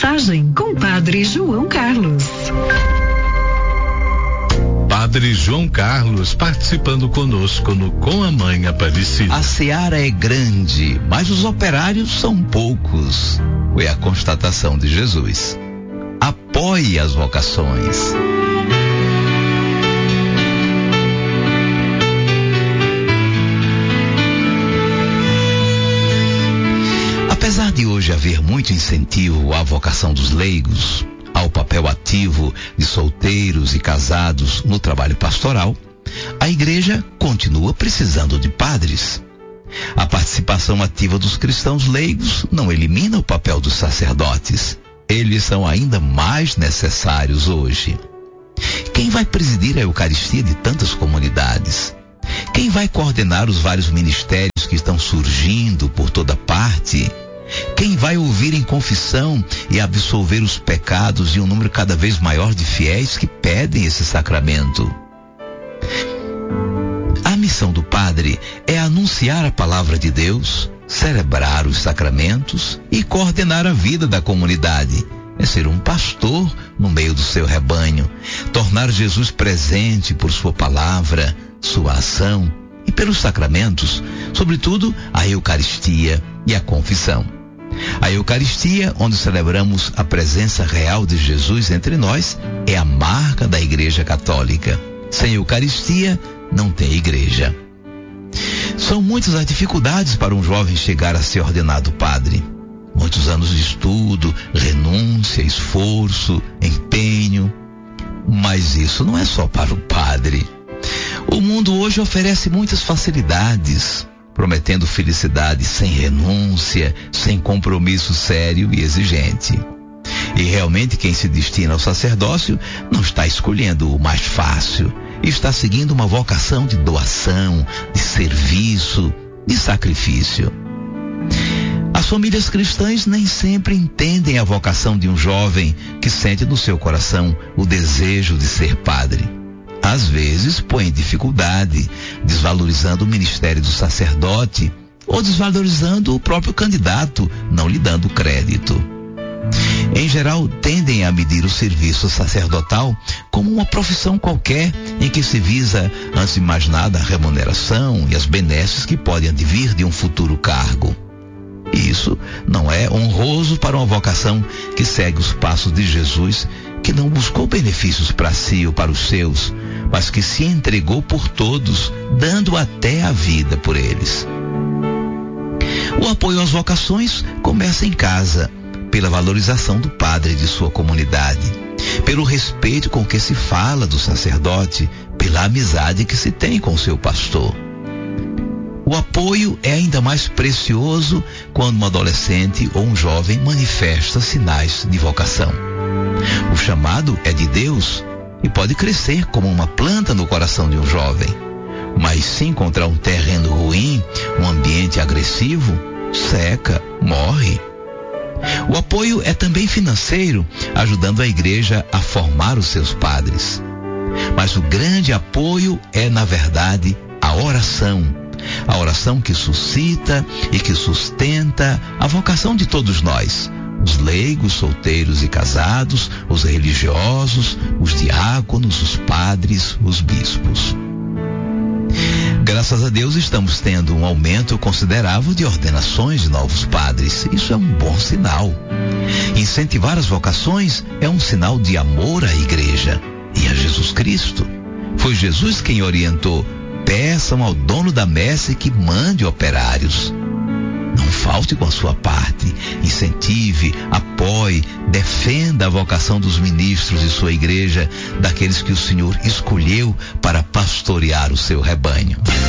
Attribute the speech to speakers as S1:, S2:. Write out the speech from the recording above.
S1: mensagem com Padre João Carlos.
S2: Padre João Carlos participando conosco no Com a Mãe Aparecida.
S3: A seara é grande, mas os operários são poucos. Foi a constatação de Jesus. Apoie as vocações. Apesar de hoje haver muito incentivo à vocação dos leigos, ao papel ativo de solteiros e casados no trabalho pastoral, a igreja continua precisando de padres. A participação ativa dos cristãos leigos não elimina o papel dos sacerdotes. Eles são ainda mais necessários hoje. Quem vai presidir a Eucaristia de tantas comunidades? Quem vai coordenar os vários ministérios que estão surgindo por toda parte? Quem vai ouvir em confissão e absolver os pecados de um número cada vez maior de fiéis que pedem esse sacramento? A missão do padre é anunciar a palavra de Deus, celebrar os sacramentos e coordenar a vida da comunidade. É ser um pastor no meio do seu rebanho, tornar Jesus presente por sua palavra, sua ação e pelos sacramentos, sobretudo a Eucaristia e a confissão. A Eucaristia, onde celebramos a presença real de Jesus entre nós, é a marca da Igreja Católica. Sem Eucaristia, não tem igreja. São muitas as dificuldades para um jovem chegar a ser ordenado padre. Muitos anos de estudo, renúncia, esforço, empenho. Mas isso não é só para o padre. O mundo hoje oferece muitas facilidades, prometendo felicidade sem renúncia, sem compromisso sério e exigente. E realmente quem se destina ao sacerdócio não está escolhendo o mais fácil, está seguindo uma vocação de doação, de serviço, de sacrifício. As famílias cristãs nem sempre entendem a vocação de um jovem que sente no seu coração o desejo de ser padre. Às vezes põe em dificuldade, desvalorizando o ministério do sacerdote ou desvalorizando o próprio candidato, não lhe dando crédito. Em geral, tendem a medir o serviço sacerdotal como uma profissão qualquer em que se visa, antes de mais nada, a remuneração e as benesses que podem advir de um futuro cargo. E isso não é honroso para uma vocação que segue os passos de Jesus, que não buscou benefícios para si ou para os seus, mas que se entregou por todos, dando até a vida por eles. O apoio às vocações começa em casa, pela valorização do padre e de sua comunidade, pelo respeito com que se fala do sacerdote, pela amizade que se tem com o seu pastor. O apoio é ainda mais precioso quando um adolescente ou um jovem manifesta sinais de vocação. O chamado é de Deus e pode crescer como uma planta no coração de um jovem. Mas se encontrar um terreno ruim, um ambiente agressivo, seca, morre. O apoio é também financeiro, ajudando a igreja a formar os seus padres. Mas o grande apoio é, na verdade, a oração. A oração que suscita e que sustenta a vocação de todos nós. Os leigos, solteiros e casados, os religiosos, os diáconos, os padres, os bispos. Graças a Deus estamos tendo um aumento considerável de ordenações de novos padres. Isso é um bom sinal. Incentivar as vocações é um sinal de amor à igreja e a Jesus Cristo. Foi Jesus quem orientou: peçam ao dono da messe que mande operários. Não falte com a sua parte. Incentive, apoie, defenda a vocação dos ministros de sua igreja, daqueles que o Senhor escolheu para pastorear o seu rebanho.